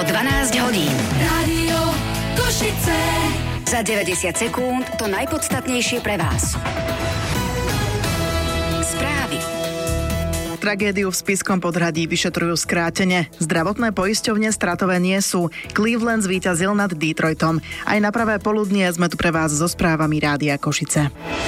12 hodín. Rádio Košice. Za 90 sekúnd to najpodstatnejšie pre vás. Správy. Tragédiu v Spišskom podhradí vyšetrujú skrátene. Zdravotné poisťovne stratové nie sú. Cleveland zvíťazil nad Detroitom. Aj na pravé poludnie sme tu pre vás so správami Rádia Košice.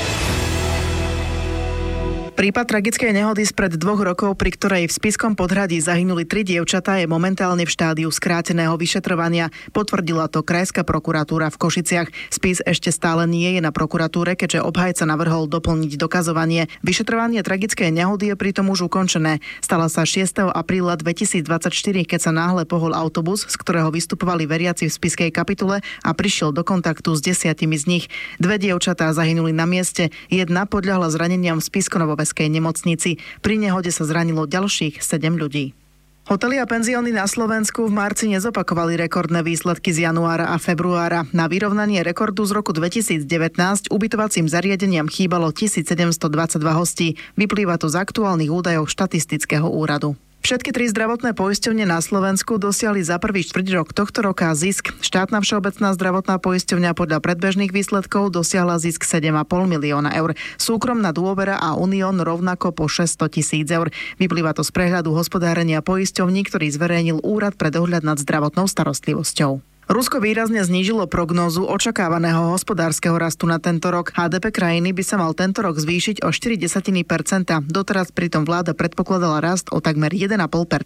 Prípad tragickej nehody spred 2 rokov, pri ktorej v Spišskom podhradí zahynuli 3 dievčatá, je momentálne v štádiu skráteného vyšetrovania. Potvrdila to Krajská prokuratúra v Košiciach. Spis ešte stále nie je na prokuratúre, keďže obhajca navrhol doplniť dokazovanie. Vyšetrovanie tragickej nehody je pritom už ukončené. Stala sa 6. apríla 2024, keď sa náhle pohol autobus, z ktorého vystupovali veriaci v spišskej kapitule a prišiel do kontaktu s 10 z nich. 2 dievčatá zahynuli na mieste, jedna podľahla zraneniam v Spišsko-Novoveskej nemocnici. Pri nehode sa zranilo ďalších 7 ľudí. Hotely a penzióny na Slovensku v marci nezopakovali rekordné výsledky z januára a februára. Na vyrovnanie rekordu z roku 2019 ubytovacím zariadeniam chýbalo 1722 hostí. Vyplýva to z aktuálnych údajov štatistického úradu. Všetky 3 zdravotné poisťovne na Slovensku dosiahli za prvý štvrťrok tohto roka zisk. Štátna všeobecná zdravotná poisťovňa podľa predbežných výsledkov dosiahla zisk 7,5 milióna eur. Súkromná Dôvera a Unión rovnako po 600 000 eur. Vyplýva to z prehľadu hospodárenia poisťovní, ktorý zverejnil Úrad pre dohľad nad zdravotnou starostlivosťou. Rusko výrazne znížilo prognózu očakávaného hospodárskeho rastu na tento rok. HDP krajiny by sa mal tento rok zvýšiť o 0,4%. Doteraz pritom vláda predpokladala rast o takmer 1,5%.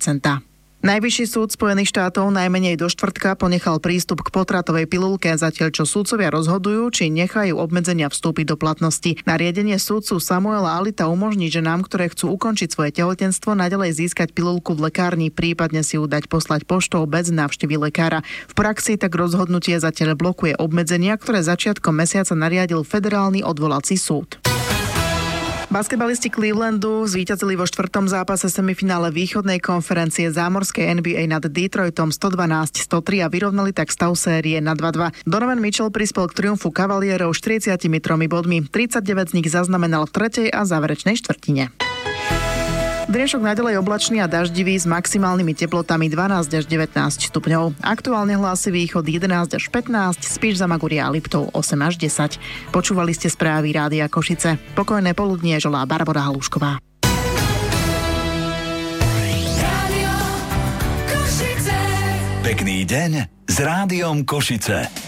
Najvyšší súd Spojených štátov najmenej do štvrtka ponechal prístup k potratovej pilulke, zatiaľ čo súdcovia rozhodujú, či nechajú obmedzenia vstúpiť do platnosti. Nariadenie súdcu Samuela Alita umožní ženám, ktoré chcú ukončiť svoje tehotenstvo, naďalej získať pilulku v lekárni, prípadne si ju dať poslať poštou bez návštevy lekára. V praxi tak rozhodnutie zatiaľ blokuje obmedzenia, ktoré začiatkom mesiaca nariadil Federálny odvolací súd. Basketbalisti Clevelandu zvíťazili vo 4. zápase semifinále východnej konferencie zámorskej NBA nad Detroitom 112-103 a vyrovnali tak stav série na 2-2. Donovan Mitchell prispel k triumfu Cavalierov 43 bodmi. 39 z nich zaznamenal v 3. a záverečnej štvrtine. Dnešok naďalej oblačný a daždivý s maximálnymi teplotami 12 až 19 stupňov. Aktuálne hlási východ 11 až 15, Spiš, Zamaguria a Liptov 8 až 10. Počúvali ste správy Rádia Košice. Pokojné poludnie želá Barbora Halušková. Rádio Košice. Pekný deň s Rádiom Košice.